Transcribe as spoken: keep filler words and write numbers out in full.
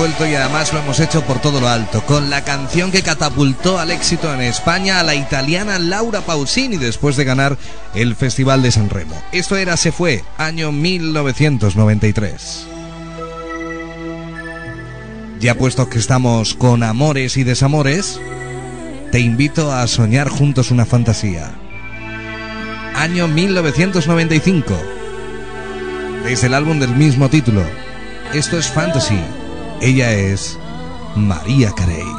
vuelto y además lo hemos hecho por todo lo alto, con la canción que catapultó al éxito en España a la italiana Laura Pausini después de ganar el Festival de San Remo. Esto era Se Fue, año mil novecientos noventa y tres. Ya puesto que estamos con amores y desamores, te invito a soñar juntos una fantasía. Año mil novecientos noventa y cinco. Desde el álbum del mismo título. Esto es Fantasy. Ella es Mariah Carey.